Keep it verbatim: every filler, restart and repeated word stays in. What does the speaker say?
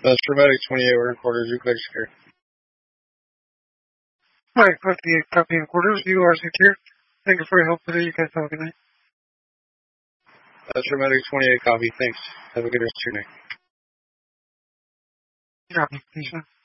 Uh, Traumatic twenty-eight, we're in quarters. You guys secure. Mike fifty-eight, copy in quarters. You are secure. Thank you for your help today. You guys have a good night. Uh, Traumatic twenty-eight, copy. Thanks. Have a good rest of your night. Copy. Peace.